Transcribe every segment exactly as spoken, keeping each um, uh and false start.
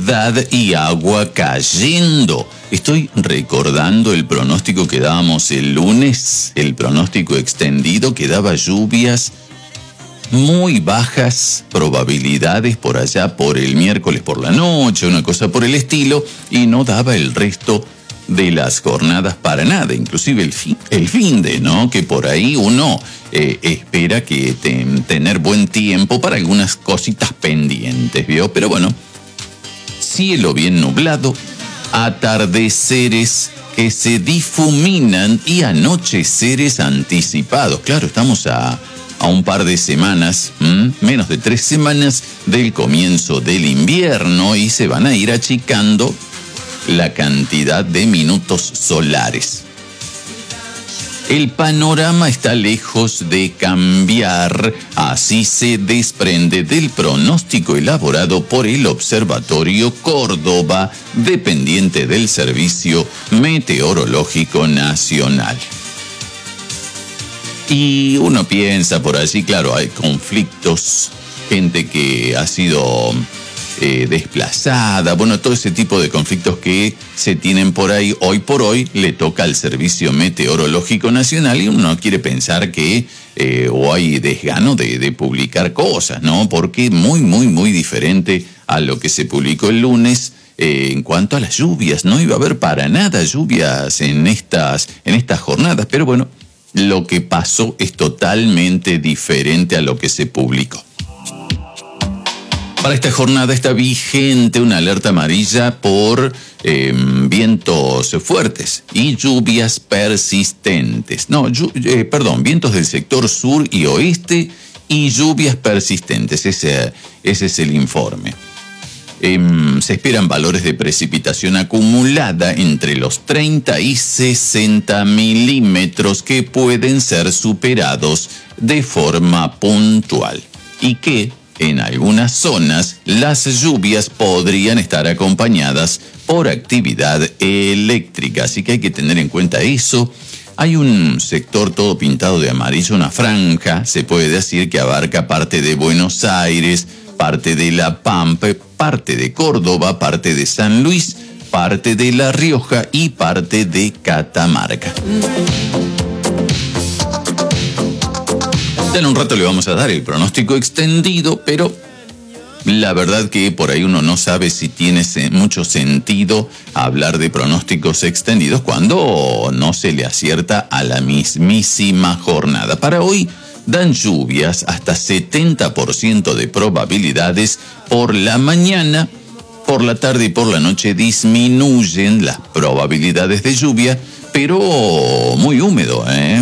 humedad y agua cayendo. Estoy recordando el pronóstico que dábamos el lunes, el pronóstico extendido que daba lluvias muy bajas probabilidades por allá por el miércoles por la noche, una cosa por el estilo, y no daba el resto de las jornadas para nada, inclusive el fin, el fin de, ¿no? Que por ahí uno eh, espera que te, tener buen tiempo para algunas cositas pendientes, ¿vio? Pero bueno, cielo bien nublado, atardeceres que se difuminan y anocheceres anticipados. Claro, estamos a, a un par de semanas, ¿m? menos de tres semanas del comienzo del invierno, y se van a ir achicando la cantidad de minutos solares. El panorama está lejos de cambiar, así se desprende del pronóstico elaborado por el Observatorio Córdoba, dependiente del Servicio Meteorológico Nacional. Y uno piensa por allí, claro, hay conflictos, gente que ha sido eh, desplazada, bueno, todo ese tipo de conflictos que se tienen por ahí. Hoy por hoy le toca al Servicio Meteorológico Nacional y uno quiere pensar que eh, o hay desgano de, de publicar cosas, ¿no? Porque muy, muy, muy diferente a lo que se publicó el lunes. Eh, en cuanto a las lluvias, no iba a haber para nada lluvias en estas, en estas jornadas, pero bueno, lo que pasó es totalmente diferente a lo que se publicó. Para esta jornada está vigente una alerta amarilla por eh, vientos fuertes y lluvias persistentes. No, llu- eh, perdón, vientos del sector sur y oeste y lluvias persistentes. Ese, ese es el informe. Eh, se esperan valores de precipitación acumulada entre los treinta y sesenta milímetros que pueden ser superados de forma puntual y que en algunas zonas las lluvias podrían estar acompañadas por actividad eléctrica, así que hay que tener en cuenta eso. Hay un sector todo pintado de amarillo, una franja, se puede decir, que abarca parte de Buenos Aires, parte de La Pampa, parte de Córdoba, parte de San Luis, parte de La Rioja y parte de Catamarca. Ya en un rato le vamos a dar el pronóstico extendido, pero la verdad que por ahí uno no sabe si tiene mucho sentido hablar de pronósticos extendidos cuando no se le acierta a la mismísima jornada. Para hoy dan lluvias hasta setenta por ciento de probabilidades por la mañana, por la tarde y por la noche disminuyen las probabilidades de lluvia, pero muy húmedo, ¿eh?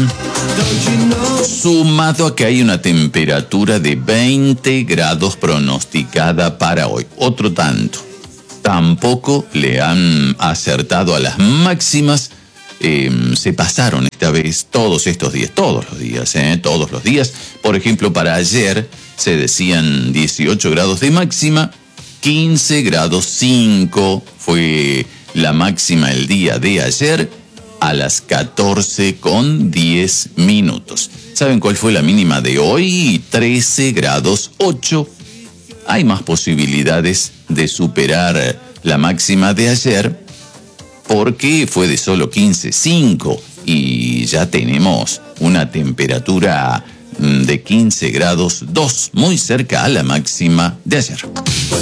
Sumado a que hay una temperatura de veinte grados pronosticada para hoy. Otro tanto. Tampoco le han acertado a las máximas. Eh, se pasaron esta vez todos estos días, todos los días, ¿eh? Todos los días. Por ejemplo, para ayer se decían dieciocho grados de máxima, quince grados cinco fue la máxima el día de ayer, a las catorce con diez minutos. ¿Saben cuál fue la mínima de hoy? trece grados ocho. Hay más posibilidades de superar la máxima de ayer porque fue de solo quince coma cinco y ya tenemos una temperatura de quince grados dos, muy cerca a la máxima de ayer.